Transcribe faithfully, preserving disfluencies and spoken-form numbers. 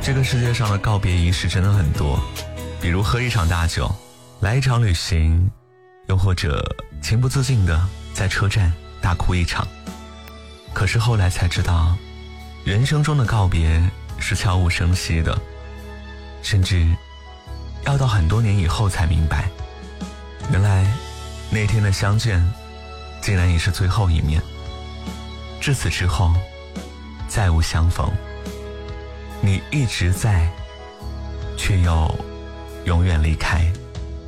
这个世界上的告别仪式真的很多，比如喝一场大酒，来一场旅行，又或者情不自禁的在车站大哭一场。可是后来才知道，人生中的告别是悄无声息的，甚至要到很多年以后才明白，原来那天的相见竟然也是最后一面，至此之后再无相逢。你一直在，却又永远离开。